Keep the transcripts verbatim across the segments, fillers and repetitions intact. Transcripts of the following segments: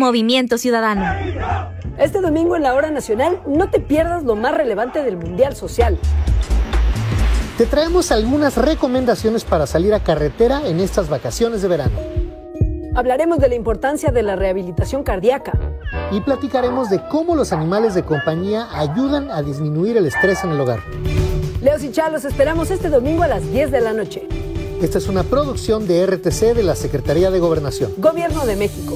Movimiento Ciudadano. Este domingo en la Hora Nacional no te pierdas lo más relevante del Mundial Social. Te traemos algunas recomendaciones para salir a carretera en estas vacaciones de verano. Hablaremos de la importancia de la rehabilitación cardíaca. Y platicaremos de cómo los animales de compañía ayudan a disminuir el estrés en el hogar. Leos y Chá, los esperamos este domingo a las diez de la noche. Esta es una producción de R T C de la Secretaría de Gobernación. Gobierno de México.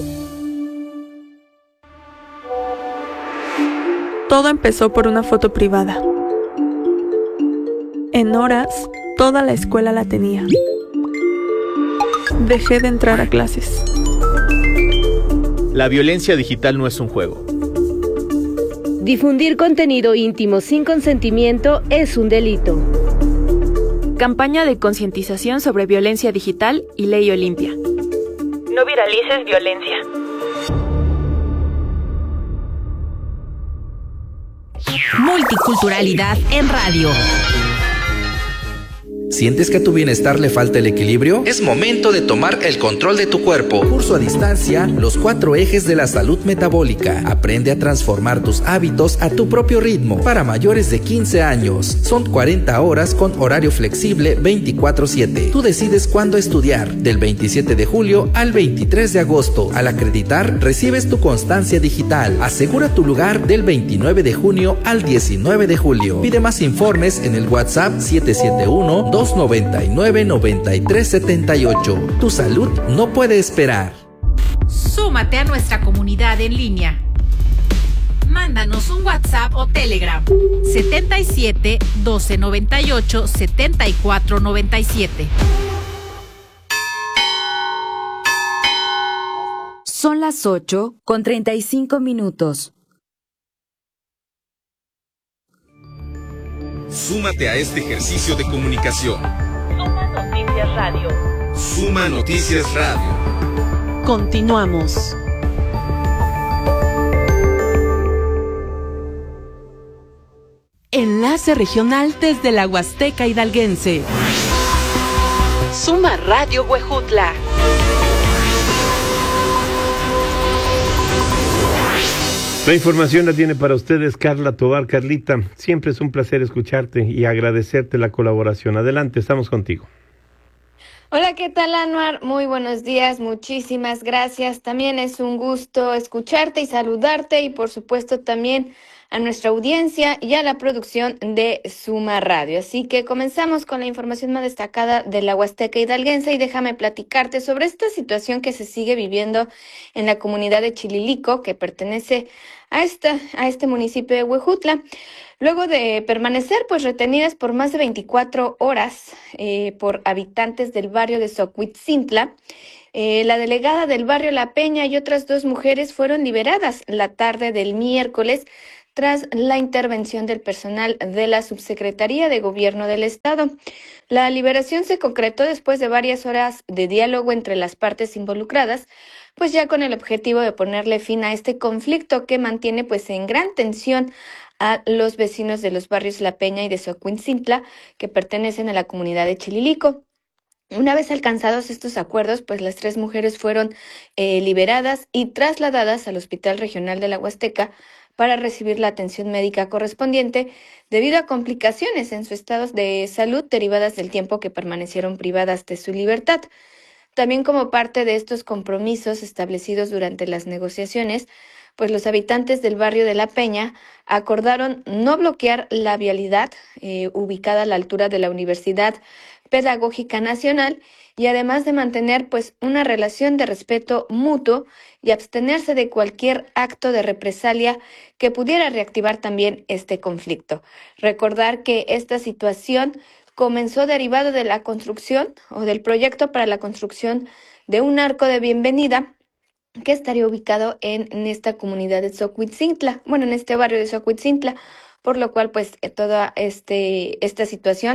Todo empezó por una foto privada. En horas, toda la escuela la tenía. Dejé de entrar a clases. La violencia digital no es un juego. Difundir contenido íntimo sin consentimiento es un delito. Campaña de concientización sobre violencia digital y Ley Olimpia. No viralices violencia. Multiculturalidad en radio. ¿Sientes que a tu bienestar le falta el equilibrio? Es momento de tomar el control de tu cuerpo. Curso a distancia, los cuatro ejes de la salud metabólica. Aprende a transformar tus hábitos a tu propio ritmo. Para mayores de quince años. Son cuarenta horas con horario flexible veinticuatro siete. Tú decides cuándo estudiar. Del veintisiete de julio al veintitrés de agosto. Al acreditar, recibes tu constancia digital. Asegura tu lugar del veintinueve de junio al diecinueve de julio. Pide más informes en el WhatsApp siete siete uno, dos noventa y nueve, noventa y tres setenta y ocho. Tu salud no puede esperar. Súmate a nuestra comunidad en línea. Mándanos un WhatsApp o Telegram. setenta y siete, doce noventa y ocho, setenta y cuatro noventa y siete. Son las ocho con treinta y cinco minutos. Súmate a este ejercicio de comunicación. Suma Noticias Radio. Suma Noticias Radio. Continuamos. Enlace regional desde la Huasteca Hidalguense. Suma Radio Huejutla. La información la tiene para ustedes Carla Tobar. Carlita, siempre es un placer escucharte y agradecerte la colaboración. Adelante, estamos contigo. Hola, ¿qué tal, Anuar? Muy buenos días, muchísimas gracias. También es un gusto escucharte y saludarte y por supuesto también a nuestra audiencia y a la producción de Suma Radio. Así que comenzamos con la información más destacada de la Huasteca Hidalguense y déjame platicarte sobre esta situación que se sigue viviendo en la comunidad de Chililico, que pertenece a esta, a este municipio de Huejutla. Luego de permanecer pues retenidas por más de veinticuatro horas eh, por habitantes del barrio de Xocuitzintla, eh, la delegada del barrio La Peña y otras dos mujeres fueron liberadas la tarde del miércoles tras la intervención del personal de la Subsecretaría de Gobierno del Estado. La liberación se concretó después de varias horas de diálogo entre las partes involucradas, pues ya con el objetivo de ponerle fin a este conflicto que mantiene pues en gran tensión a los vecinos de los barrios La Peña y de Xocuitzintla, que pertenecen a la comunidad de Chililico. Una vez alcanzados estos acuerdos, pues las tres mujeres fueron eh, liberadas y trasladadas al Hospital Regional de la Huasteca para recibir la atención médica correspondiente debido a complicaciones en su estado de salud derivadas del tiempo que permanecieron privadas de su libertad. También como parte de estos compromisos establecidos durante las negociaciones, pues los habitantes del barrio de La Peña acordaron no bloquear la vialidad eh, ubicada a la altura de la Universidad Pedagógica Nacional y además de mantener pues una relación de respeto mutuo y abstenerse de cualquier acto de represalia que pudiera reactivar también este conflicto. Recordar que esta situación comenzó derivado de la construcción o del proyecto para la construcción de un arco de bienvenida que estaría ubicado en, en esta comunidad de Xocuitzintla, bueno, en este barrio de Xocuitzintla, por lo cual pues toda este, esta situación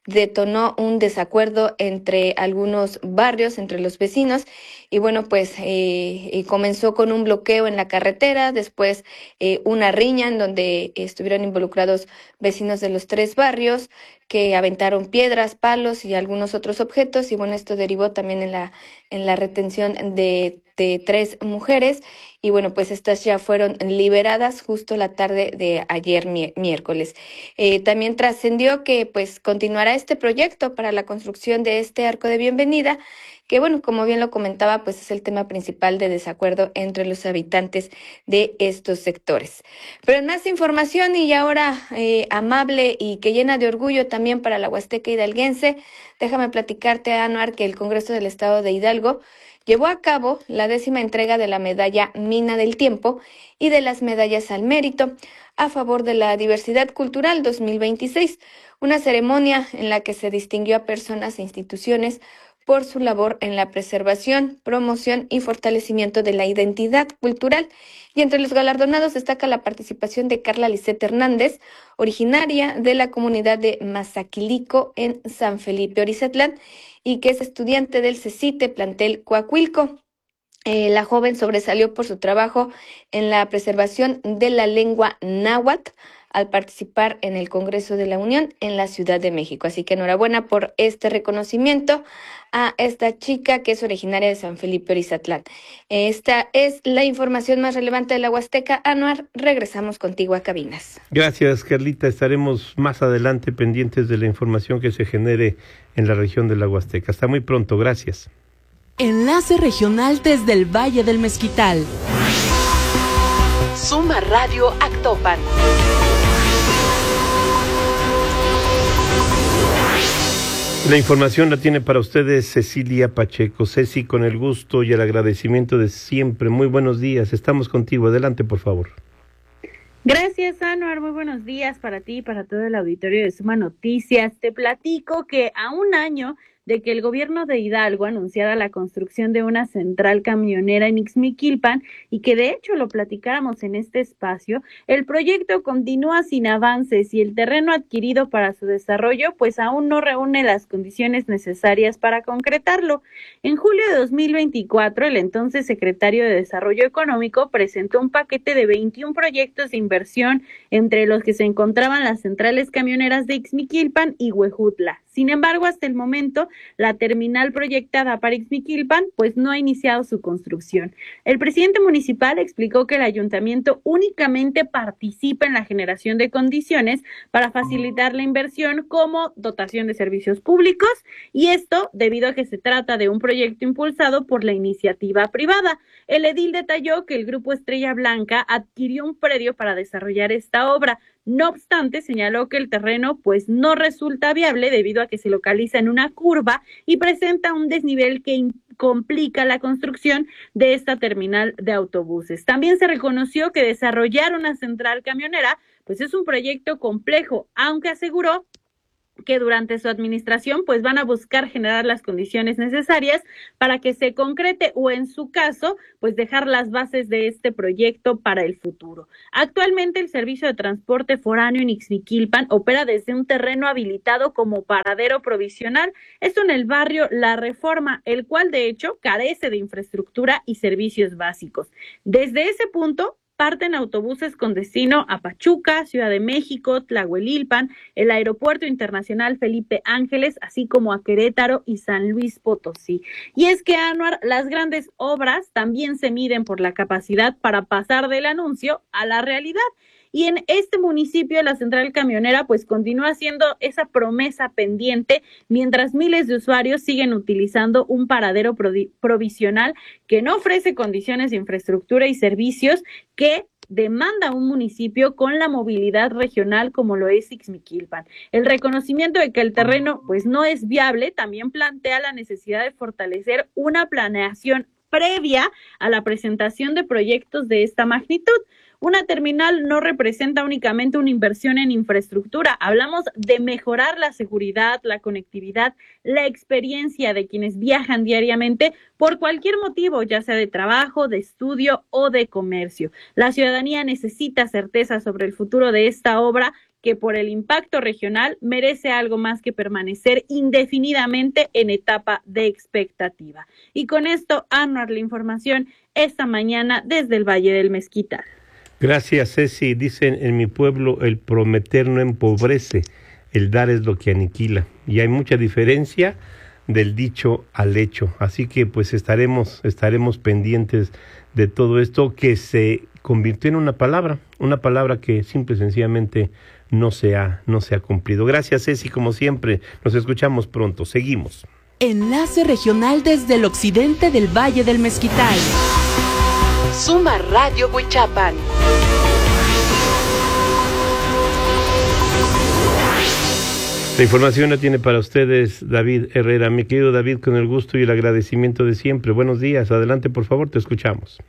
detonó un desacuerdo entre algunos barrios, entre los vecinos, y bueno, pues eh, comenzó con un bloqueo en la carretera, después eh, una riña en donde estuvieron involucrados vecinos de los tres barrios que aventaron piedras, palos y algunos otros objetos, y bueno, esto derivó también en la, en la retención de, de tres mujeres, y bueno, pues estas ya fueron liberadas justo la tarde de ayer mi- miércoles. Eh, también trascendió que pues continuará este proyecto para la construcción de este arco de bienvenida, que bueno, como bien lo comentaba, pues es el tema principal de desacuerdo entre los habitantes de estos sectores. Pero en más información y ahora eh, amable y que llena de orgullo también para la Huasteca hidalguense, déjame platicarte, Anuar, que el Congreso del Estado de Hidalgo llevó a cabo la décima entrega de la medalla Mina del Tiempo y de las medallas al mérito a favor de la diversidad cultural dos mil veintiséis, una ceremonia en la que se distinguió a personas e instituciones por su labor en la preservación, promoción y fortalecimiento de la identidad cultural. Y entre los galardonados destaca la participación de Carla Lisette Hernández, originaria de la comunidad de Mazaquilico en San Felipe Orizatlán, y que es estudiante del CECITE plantel Coahuilco. Eh, la joven sobresalió por su trabajo en la preservación de la lengua náhuatl al participar en el Congreso de la Unión en la Ciudad de México. Así que enhorabuena por este reconocimiento a esta chica que es originaria de San Felipe Orizatlán. Esta es la información más relevante de la Huasteca. Anuar, regresamos contigo a cabinas. Gracias, Carlita. Estaremos más adelante pendientes de la información que se genere en la región de la Huasteca. Hasta muy pronto. Gracias. Enlace regional desde el Valle del Mezquital. Suma Radio Actopan. La información la tiene para ustedes Cecilia Pacheco. Ceci, con el gusto y el agradecimiento de siempre. Muy buenos días. Estamos contigo. Adelante, por favor. Gracias, Anuar. Muy buenos días para ti y para todo el auditorio de Suma Noticias. Te platico que a un año de que el gobierno de Hidalgo anunciara la construcción de una central camionera en Ixmiquilpan y que de hecho lo platicáramos en este espacio, el proyecto continúa sin avances y el terreno adquirido para su desarrollo pues aún no reúne las condiciones necesarias para concretarlo. En julio de dos mil veinticuatro, el entonces secretario de Desarrollo Económico presentó un paquete de veintiún proyectos de inversión, entre los que se encontraban las centrales camioneras de Ixmiquilpan y Huejutla. Sin embargo, hasta el momento, la terminal proyectada para Ixmiquilpan pues no ha iniciado su construcción. El presidente municipal explicó que el ayuntamiento únicamente participa en la generación de condiciones para facilitar la inversión como dotación de servicios públicos, y esto debido a que se trata de un proyecto impulsado por la iniciativa privada. El edil detalló que el Grupo Estrella Blanca adquirió un predio para desarrollar esta obra. No obstante, señaló que el terreno pues no resulta viable debido a que se localiza en una curva y presenta un desnivel que complica la construcción de esta terminal de autobuses. También se reconoció que desarrollar una central camionera pues es un proyecto complejo, aunque aseguró que durante su administración pues van a buscar generar las condiciones necesarias para que se concrete o en su caso pues dejar las bases de este proyecto para el futuro. Actualmente el servicio de transporte foráneo en Ixmiquilpan opera desde un terreno habilitado como paradero provisional, esto en el barrio La Reforma, el cual de hecho carece de infraestructura y servicios básicos. Desde ese punto parten autobuses con destino a Pachuca, Ciudad de México, Tlahuelilpan, el Aeropuerto Internacional Felipe Ángeles, así como a Querétaro y San Luis Potosí. Y es que, Anuar, las grandes obras también se miden por la capacidad para pasar del anuncio a la realidad. Y en este municipio la central camionera pues continúa siendo esa promesa pendiente, mientras miles de usuarios siguen utilizando un paradero provisional que no ofrece condiciones de infraestructura y servicios que demanda un municipio con la movilidad regional como lo es Ixmiquilpan. El reconocimiento de que el terreno pues no es viable también plantea la necesidad de fortalecer una planeación previa a la presentación de proyectos de esta magnitud. Una terminal no representa únicamente una inversión en infraestructura, hablamos de mejorar la seguridad, la conectividad, la experiencia de quienes viajan diariamente por cualquier motivo, ya sea de trabajo, de estudio o de comercio. La ciudadanía necesita certeza sobre el futuro de esta obra que por el impacto regional merece algo más que permanecer indefinidamente en etapa de expectativa. Y con esto, Anuar, la información esta mañana desde el Valle del Mezquital. Gracias, Ceci. Dicen en mi pueblo, el prometer no empobrece, el dar es lo que aniquila. Y hay mucha diferencia del dicho al hecho. Así que pues estaremos, estaremos pendientes de todo esto que se convirtió en una palabra, una palabra que simple y sencillamente no se ha, no se ha cumplido. Gracias, Ceci, como siempre. Nos escuchamos pronto. Seguimos. Enlace regional desde el occidente del Valle del Mezquital. Suma Radio Huichapan. La información la tiene para ustedes David Herrera. Mi querido David, con el gusto y el agradecimiento de siempre. Buenos días. Adelante, por favor, te escuchamos.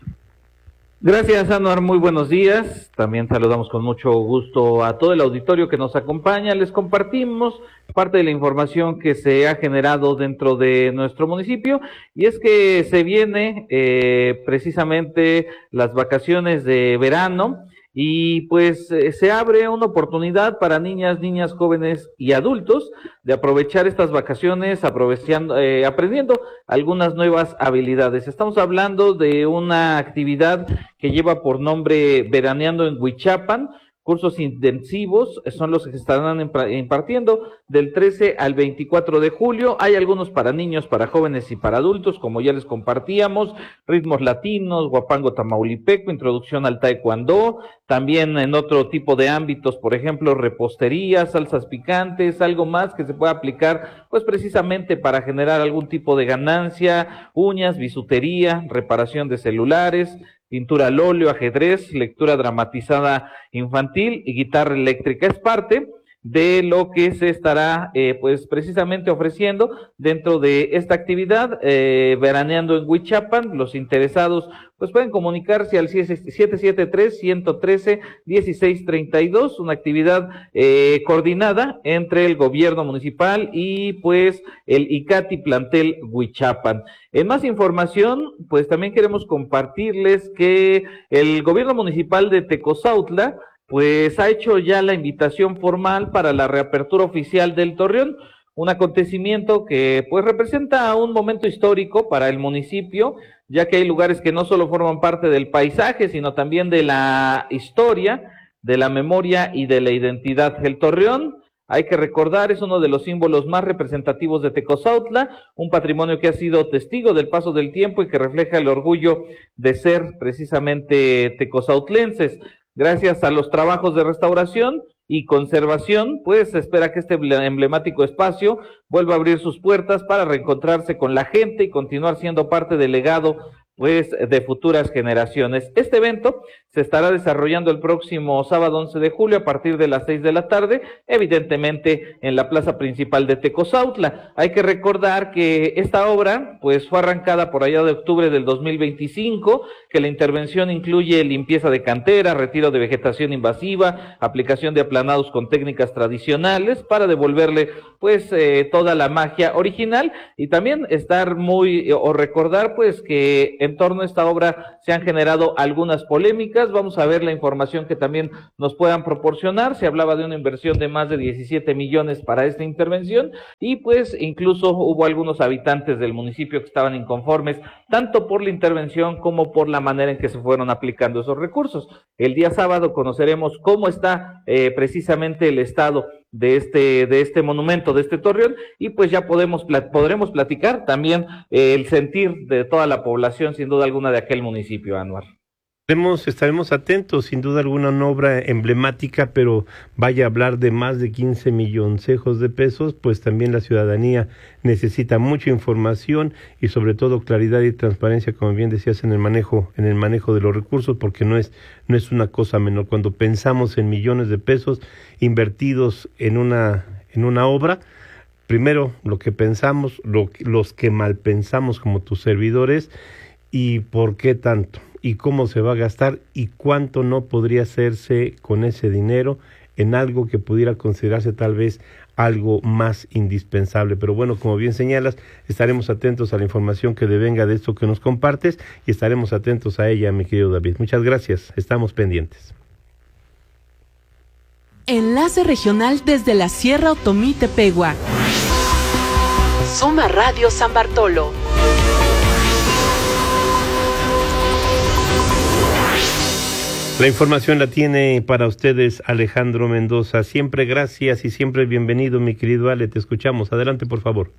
Gracias, Anuar. Muy buenos días. También saludamos con mucho gusto a todo el auditorio que nos acompaña. Les compartimos parte de la información que se ha generado dentro de nuestro municipio, y es que se viene eh, precisamente las vacaciones de verano, y pues eh, se abre una oportunidad para niñas, niñas, jóvenes y adultos de aprovechar estas vacaciones, aprovechando, eh, aprendiendo algunas nuevas habilidades. Estamos hablando de una actividad que lleva por nombre Veraneando en Huichapan. Cursos intensivos son los que se estarán impartiendo del trece al veinticuatro de julio. Hay algunos para niños, para jóvenes y para adultos, como ya les compartíamos: ritmos latinos, guapango tamaulipeco, introducción al taekwondo, también en otro tipo de ámbitos, por ejemplo, repostería, salsas picantes, algo más que se pueda aplicar, pues precisamente para generar algún tipo de ganancia, uñas, bisutería, reparación de celulares, pintura al óleo, ajedrez, lectura dramatizada infantil y guitarra eléctrica. Es parte de lo que se estará eh, pues precisamente ofreciendo dentro de esta actividad, eh, Veraneando en Huichapan. Los interesados pues pueden comunicarse al siete siete tres, uno uno tres, uno seis tres dos, una actividad eh, coordinada entre el gobierno municipal y pues el ICATI Plantel Huichapan. En más información, pues también queremos compartirles que el gobierno municipal de Tecozautla pues ha hecho ya la invitación formal para la reapertura oficial del Torreón, un acontecimiento que pues representa un momento histórico para el municipio, ya que hay lugares que no solo forman parte del paisaje, sino también de la historia, de la memoria y de la identidad. El Torreón, hay que recordar, es uno de los símbolos más representativos de Tecozautla, un patrimonio que ha sido testigo del paso del tiempo y que refleja el orgullo de ser precisamente tecozautlenses. Gracias a los trabajos de restauración y conservación, pues se espera que este emblemático espacio vuelva a abrir sus puertas para reencontrarse con la gente y continuar siendo parte del legado pues de futuras generaciones. Este evento se estará desarrollando el próximo sábado once de julio a partir de las seis de la tarde, evidentemente en la plaza principal de Tecozautla. Hay que recordar que esta obra pues fue arrancada por allá de octubre del dos mil veinticinco, que la intervención incluye limpieza de cantera, retiro de vegetación invasiva, aplicación de aplanados con técnicas tradicionales para devolverle pues eh, toda la magia original, y también estar muy o recordar pues que en torno a esta obra se han generado algunas polémicas. Vamos a ver la información que también nos puedan proporcionar. Se hablaba de una inversión de más de diecisiete millones para esta intervención, y pues incluso hubo algunos habitantes del municipio que estaban inconformes tanto por la intervención como por la manera en que se fueron aplicando esos recursos. El día sábado conoceremos cómo está eh, precisamente el estado de este de este monumento, de este torreón, y pues ya podemos podremos platicar también eh, el sentir de toda la población, sin duda alguna, de aquel municipio, Anuar. Estaremos, estaremos atentos, sin duda alguna, una obra emblemática, pero vaya a hablar de más de quince milloncejos de pesos, pues también la ciudadanía necesita mucha información y sobre todo claridad y transparencia, como bien decías, en el manejo, en el manejo de los recursos, porque no es, no es una cosa menor. Cuando pensamos en millones de pesos invertidos en una, en una obra, primero lo que pensamos, lo, los que mal pensamos como tus servidores, y por qué tanto, y cómo se va a gastar, y cuánto no podría hacerse con ese dinero en algo que pudiera considerarse tal vez algo más indispensable. Pero bueno, como bien señalas, estaremos atentos a la información que devenga de esto que nos compartes, y estaremos atentos a ella, mi querido David. Muchas gracias, estamos pendientes. Enlace regional desde la Sierra Otomí-Tepegua. Suma Radio San Bartolo. La información la tiene para ustedes Alejandro Mendoza. Siempre gracias y siempre bienvenido, mi querido Ale. Te escuchamos. Adelante, por favor.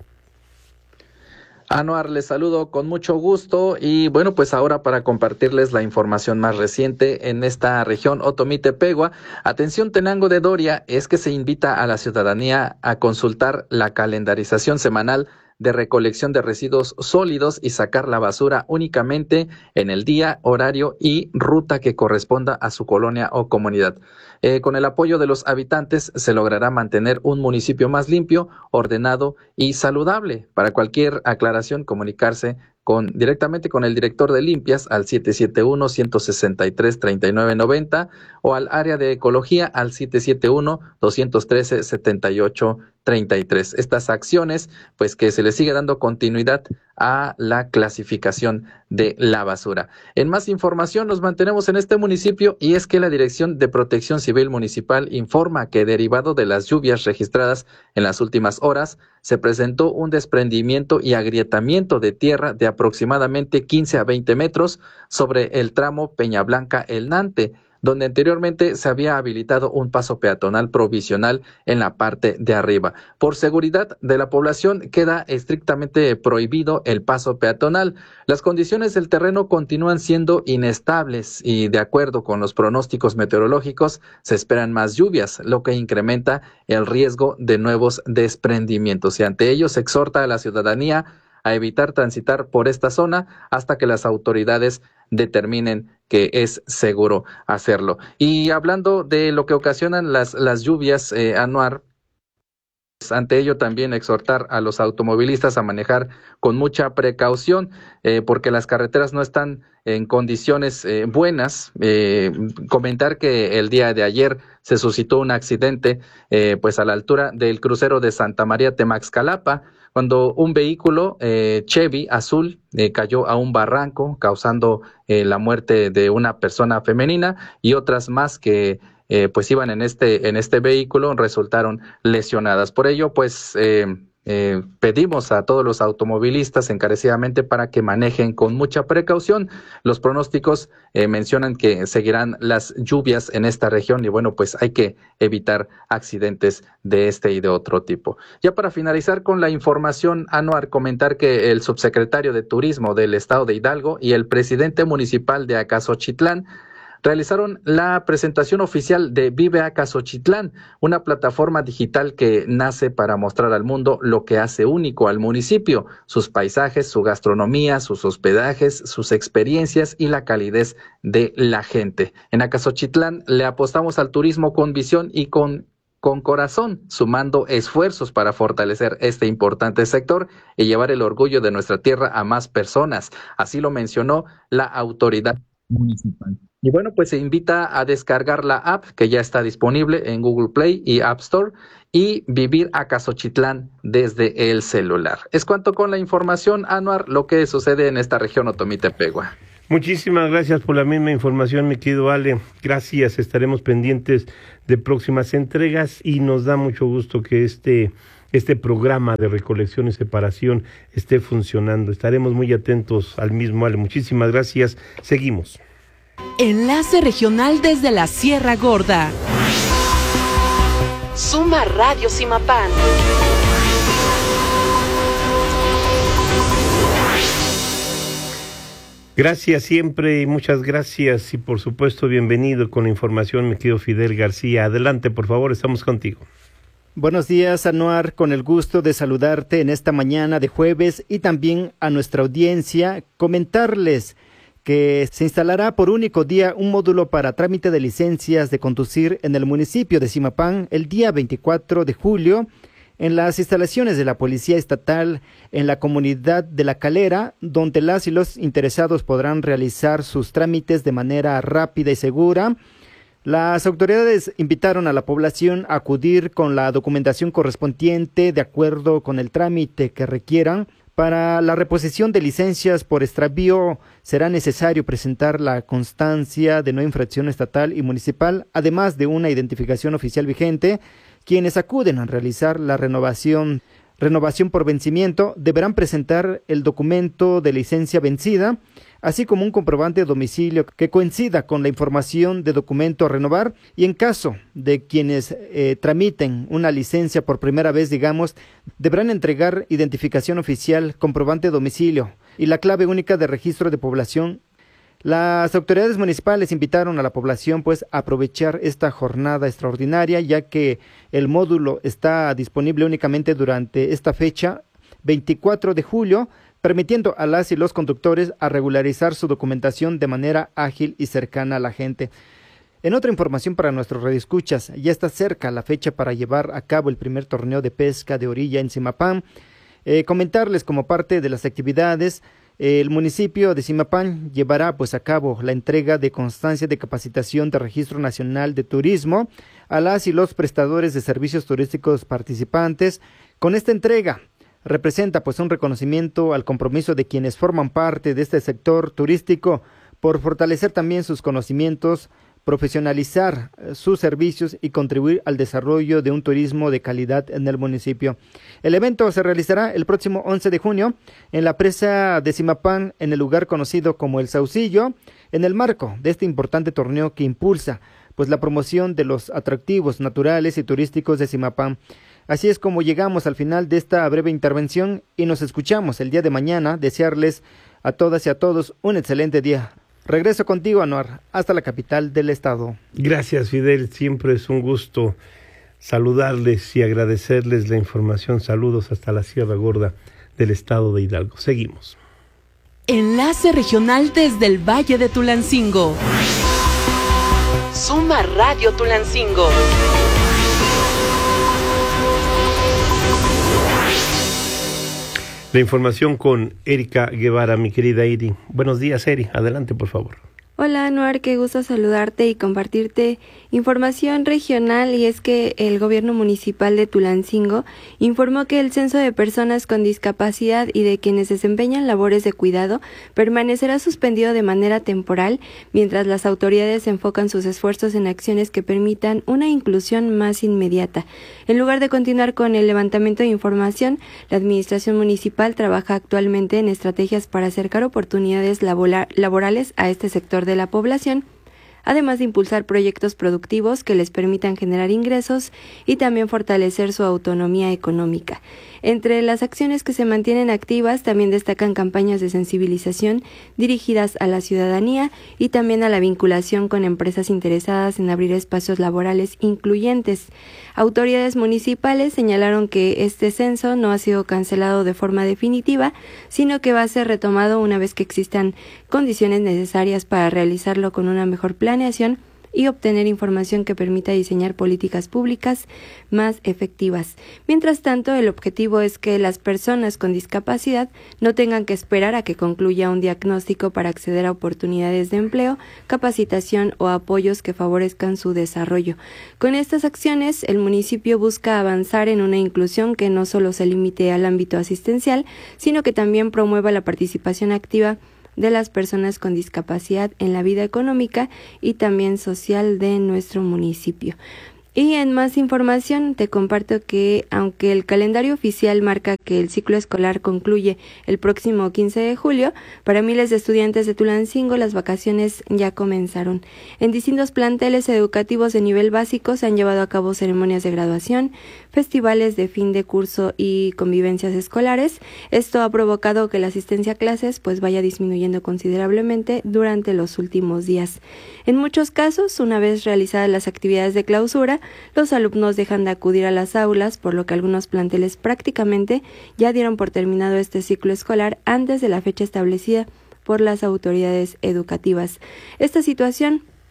Anuar, les saludo con mucho gusto y bueno, pues ahora para compartirles la información más reciente en esta región Otomí-Tepegua. Atención, Tenango de Doria, es que se invita a la ciudadanía a consultar la calendarización semanal de recolección de residuos sólidos y sacar la basura únicamente en el día, horario y ruta que corresponda a su colonia o comunidad. Eh, con el apoyo de los habitantes se logrará mantener un municipio más limpio, ordenado y saludable. Para cualquier aclaración, comunicarse con directamente con el director de limpias al siete siete uno, uno seis tres, tres nueve nueve cero o al área de ecología al siete siete uno, dos uno tres, siete ocho tres tres. Estas acciones, pues que se le sigue dando continuidad a la clasificación de la basura. En más información nos mantenemos en este municipio y es que la Dirección de Protección Civil Municipal informa que derivado de las lluvias registradas en las últimas horas, se presentó un desprendimiento y agrietamiento de tierra de aproximadamente quince a veinte metros sobre el tramo Peña Blanca-El Nante, donde anteriormente se había habilitado un paso peatonal provisional en la parte de arriba. Por seguridad de la población queda estrictamente prohibido el paso peatonal. Las condiciones del terreno continúan siendo inestables y de acuerdo con los pronósticos meteorológicos se esperan más lluvias, lo que incrementa el riesgo de nuevos desprendimientos. Y ante ello se exhorta a la ciudadanía a evitar transitar por esta zona hasta que las autoridades determinen que es seguro hacerlo. Y hablando de lo que ocasionan las, las lluvias, eh, Anuar, ante ello también exhortar a los automovilistas a manejar con mucha precaución, eh, porque las carreteras no están en condiciones eh, buenas. Eh, comentar que el día de ayer se suscitó un accidente eh, pues a la altura del crucero de Santa María Temaxcalapa, cuando un vehículo eh, Chevy azul eh, cayó a un barranco, causando eh, la muerte de una persona femenina y otras más que eh, pues iban en este en este vehículo resultaron lesionadas. Por ello, pues eh, eh, pedimos a todos los automovilistas encarecidamente para que manejen con mucha precaución. Los pronósticos eh, mencionan que seguirán las lluvias en esta región y bueno, pues hay que evitar accidentes de este y de otro tipo. Ya para finalizar con la información, Anuar, comentar que el subsecretario de Turismo del Estado de Hidalgo y el presidente municipal de Acasochitlán realizaron la presentación oficial de Vive Acasochitlán, una plataforma digital que nace para mostrar al mundo lo que hace único al municipio, sus paisajes, su gastronomía, sus hospedajes, sus experiencias y la calidez de la gente. En Acasochitlán le apostamos al turismo con visión y con con corazón, sumando esfuerzos para fortalecer este importante sector y llevar el orgullo de nuestra tierra a más personas. Así lo mencionó la autoridad municipal. Y bueno, pues se invita a descargar la app que ya está disponible en Google Play y App Store y vivir Acasochitlán desde el celular. Es cuanto con la información, Anuar, lo que sucede en esta región Otomí-Tepegua. Muchísimas gracias por la misma información, mi querido Ale. Gracias, estaremos pendientes de próximas entregas y nos da mucho gusto que este, este programa de recolección y separación esté funcionando. Estaremos muy atentos al mismo, Ale. Muchísimas gracias. Seguimos. Enlace regional desde la Sierra Gorda. Suma Radio Simapán. Gracias siempre y muchas gracias y por supuesto bienvenido con la información, mi querido Fidel García. Adelante, por favor, estamos contigo. Buenos días, Anuar, con el gusto de saludarte en esta mañana de jueves y también a nuestra audiencia, comentarles que se instalará por único día un módulo para trámite de licencias de conducir en el municipio de Zimapán el día veinticuatro de julio en las instalaciones de la Policía Estatal en la comunidad de La Calera, donde las y los interesados podrán realizar sus trámites de manera rápida y segura. Las autoridades invitaron a la población a acudir con la documentación correspondiente de acuerdo con el trámite que requieran Para la reposición de licencias por extravío será necesario presentar la constancia de no infracción estatal y municipal, además de una identificación oficial vigente. Quienes acuden a realizar la renovación, renovación por vencimiento deberán presentar el documento de licencia vencida, así como un comprobante de domicilio que coincida con la información de documento a renovar, y en caso de quienes eh, tramiten una licencia por primera vez, digamos, deberán entregar identificación oficial, comprobante de domicilio y la clave única de registro de población. Las autoridades municipales invitaron a la población pues a aprovechar esta jornada extraordinaria, ya que el módulo está disponible únicamente durante esta fecha, veinticuatro de julio, permitiendo a las y los conductores a regularizar su documentación de manera ágil y cercana a la gente. En otra información para nuestros radioescuchas, ya está cerca la fecha para llevar a cabo el primer torneo de pesca de orilla en Zimapán. Eh, comentarles como parte de las actividades, el municipio de Zimapán llevará pues a cabo la entrega de constancia de capacitación de Registro Nacional de Turismo a las y los prestadores de servicios turísticos participantes. Con esta entrega representa pues un reconocimiento al compromiso de quienes forman parte de este sector turístico por fortalecer también sus conocimientos, profesionalizar sus servicios y contribuir al desarrollo de un turismo de calidad en el municipio. El evento se realizará el próximo once de junio en la presa de Zimapán, en el lugar conocido como El Saucillo, en el marco de este importante torneo que impulsa pues la promoción de los atractivos naturales y turísticos de Zimapán. Así es como llegamos al final de esta breve intervención y nos escuchamos el día de mañana. Desearles a todas y a todos un excelente día. Regreso contigo, Anuar, hasta la capital del estado. Gracias, Fidel. Siempre es un gusto saludarles y agradecerles la información. Saludos hasta la Sierra Gorda del estado de Hidalgo. Seguimos. Enlace regional desde el Valle de Tulancingo. Suma Radio Tulancingo. La información con Erika Guevara, mi querida Iri. Buenos días, Eri. Adelante, por favor. Hola, Anuar, qué gusto saludarte y compartirte información regional, y es que el gobierno municipal de Tulancingo informó que el censo de personas con discapacidad y de quienes desempeñan labores de cuidado permanecerá suspendido de manera temporal mientras las autoridades enfocan sus esfuerzos en acciones que permitan una inclusión más inmediata. En lugar de continuar con el levantamiento de información, la administración municipal trabaja actualmente en estrategias para acercar oportunidades labora- laborales a este sector de la población, además de impulsar proyectos productivos que les permitan generar ingresos y también fortalecer su autonomía económica. Entre las acciones que se mantienen activas también destacan campañas de sensibilización dirigidas a la ciudadanía y también a la vinculación con empresas interesadas en abrir espacios laborales incluyentes. Autoridades municipales señalaron que este censo no ha sido cancelado de forma definitiva, sino que va a ser retomado una vez que existan condiciones necesarias para realizarlo con una mejor planeación y obtener información que permita diseñar políticas públicas más efectivas. Mientras tanto, el objetivo es que las personas con discapacidad no tengan que esperar a que concluya un diagnóstico para acceder a oportunidades de empleo, capacitación o apoyos que favorezcan su desarrollo. Con estas acciones, el municipio busca avanzar en una inclusión que no solo se limite al ámbito asistencial, sino que también promueva la participación activa de las personas con discapacidad en la vida económica y también social de nuestro municipio. Y en más información te comparto que aunque el calendario oficial marca que el ciclo escolar concluye el próximo quince de julio, para miles de estudiantes de Tulancingo las vacaciones ya comenzaron. En distintos planteles educativos de nivel básico se han llevado a cabo ceremonias de graduación, festivales de fin de curso y convivencias escolares. Esto ha provocado que la asistencia a clases pues vaya disminuyendo considerablemente durante los últimos días. En muchos casos, una vez realizadas las actividades de clausura, los alumnos dejan de acudir a las aulas, por lo que algunos planteles prácticamente ya dieron por terminado este ciclo escolar antes de la fecha establecida por las autoridades educativas. Esta situación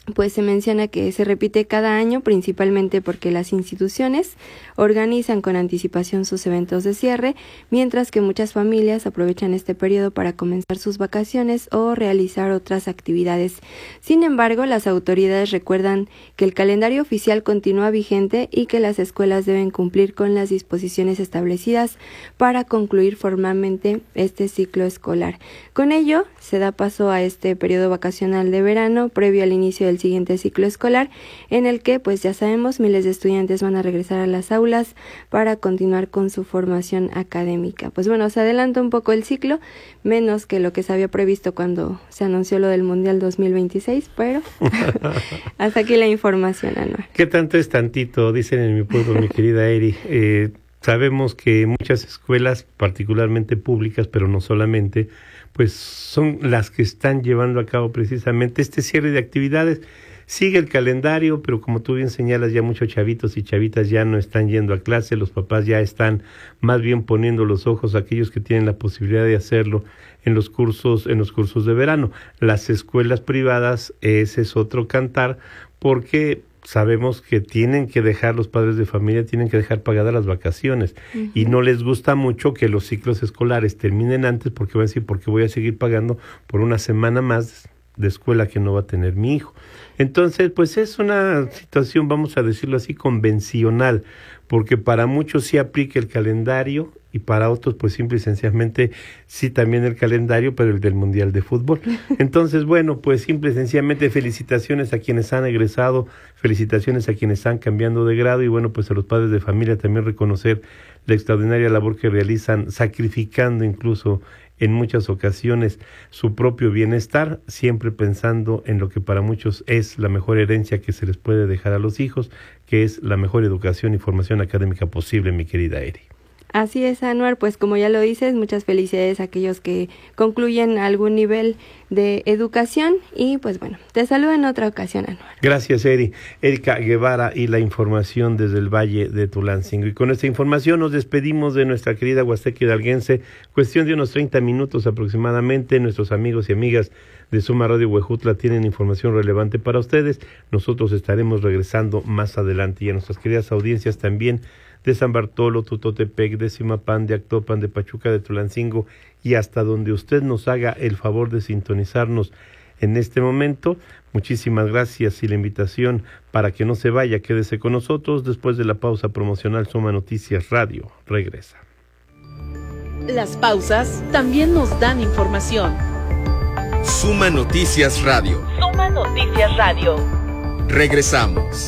pues se menciona que se repite cada año, principalmente porque las instituciones organizan con anticipación sus eventos de cierre, mientras que muchas familias aprovechan este periodo para comenzar sus vacaciones o realizar otras actividades. Sin embargo, las autoridades recuerdan que el calendario oficial continúa vigente y que las escuelas deben cumplir con las disposiciones establecidas para concluir formalmente este ciclo escolar. Con ello, se da paso a este periodo vacacional de verano previo al inicio del siguiente ciclo escolar, en el que, pues ya sabemos, miles de estudiantes van a regresar a las aulas para continuar con su formación académica. Pues bueno, se adelanta un poco el ciclo, menos que lo que se había previsto cuando se anunció lo del Mundial dos mil veintiséis, pero hasta aquí la información, Anuar. ¿Qué tanto es tantito? Dicen en mi pueblo, mi querida Eri. Eh, sabemos que muchas escuelas, particularmente públicas, pero no solamente, pues son las que están llevando a cabo precisamente este cierre de actividades. Sigue el calendario, pero como tú bien señalas, ya muchos chavitos y chavitas ya no están yendo a clase, los papás ya están más bien poniendo los ojos a aquellos que tienen la posibilidad de hacerlo en los cursos, en los cursos de verano. Las escuelas privadas, ese es otro cantar, porque sabemos que tienen que dejar, los padres de familia tienen que dejar pagadas las vacaciones, uh-huh. y no les gusta mucho que los ciclos escolares terminen antes, porque van a decir, porque voy a seguir pagando por una semana más de escuela que no va a tener mi hijo. Entonces, pues es una situación, vamos a decirlo así, convencional, porque para muchos sí aplica el calendario y para otros pues simple y sencillamente sí también el calendario, pero el del Mundial de Fútbol. Entonces, bueno, pues simple y sencillamente felicitaciones a quienes han egresado, felicitaciones a quienes están cambiando de grado y bueno, pues a los padres de familia también reconocer la extraordinaria labor que realizan, sacrificando incluso en muchas ocasiones su propio bienestar, siempre pensando en lo que para muchos es la mejor herencia que se les puede dejar a los hijos, que es la mejor educación y formación académica posible, mi querida Eri. Así es, Anuar, pues como ya lo dices, muchas felicidades a aquellos que concluyen algún nivel de educación y pues bueno, te saludo en otra ocasión, Anuar. Gracias, Eri. Erika Guevara y la información desde el Valle de Tulancingo. Y con esta información nos despedimos de nuestra querida Huasteca Hidalguense, cuestión de unos treinta minutos aproximadamente. Nuestros amigos y amigas de Suma Radio Huejutla tienen información relevante para ustedes. Nosotros estaremos regresando más adelante y a nuestras queridas audiencias también de San Bartolo, Tutotepec, de Zimapán, de Actopan, de Pachuca, de Tulancingo y hasta donde usted nos haga el favor de sintonizarnos en este momento. Muchísimas gracias y la invitación para que no se vaya, quédese con nosotros. Después de la pausa promocional, Suma Noticias Radio regresa. Las pausas también nos dan información. Suma Noticias Radio. Suma Noticias Radio. Regresamos.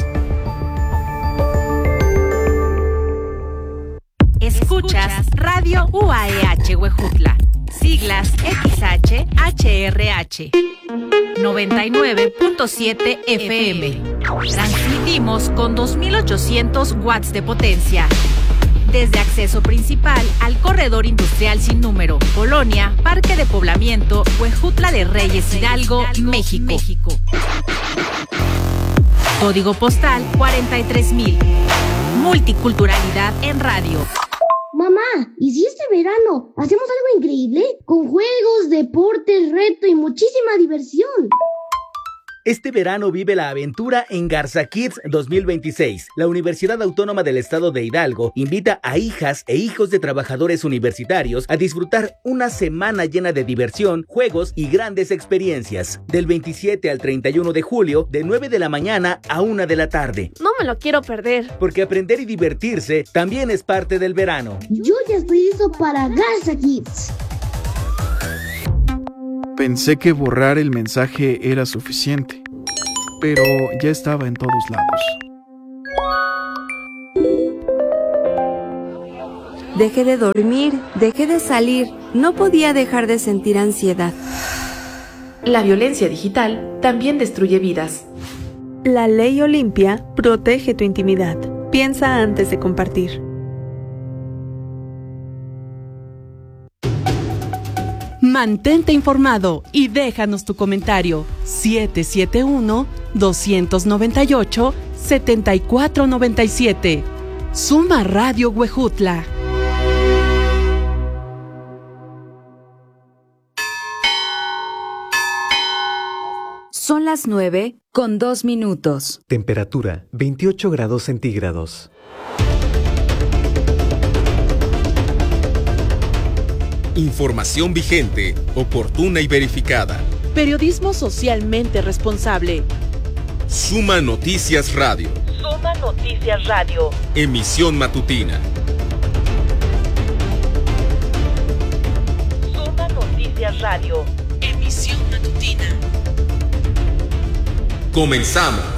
Escuchas Radio U A E H Huejutla, siglas X H H R H, noventa y nueve punto siete F M. Transmitimos con dos mil ochocientos watts de potencia. Desde acceso principal al corredor industrial sin número, Colonia, Parque de Poblamiento, Huejutla de Reyes Hidalgo, México. México. Código postal cuarenta y tres mil. Multiculturalidad en radio. Mamá, ¿y si este verano hacemos algo increíble? Con juegos, deportes, reto y muchísima diversión. Este verano vive la aventura en Garza Kids dos mil veintiséis. La Universidad Autónoma del Estado de Hidalgo invita a hijas e hijos de trabajadores universitarios a disfrutar una semana llena de diversión, juegos y grandes experiencias. Del veintisiete al treinta y uno de julio, de nueve de la mañana a una de la tarde. No me lo quiero perder. Porque aprender y divertirse también es parte del verano. Yo ya estoy listo para Garza Kids. Pensé que borrar el mensaje era suficiente, pero ya estaba en todos lados. Dejé de dormir, dejé de salir, no podía dejar de sentir ansiedad. La violencia digital también destruye vidas. La ley Olimpia protege tu intimidad. Piensa antes de compartir. Mantente informado y déjanos tu comentario. siete siete uno, dos nueve ocho, siete cuatro nueve siete. Suma Radio Huejutla. Son las nueve con dos minutos. Temperatura veintiocho grados centígrados. Información vigente, oportuna y verificada. Periodismo socialmente responsable. Suma Noticias Radio. Suma Noticias Radio. Emisión matutina. Suma Noticias Radio. Emisión matutina. Comenzamos.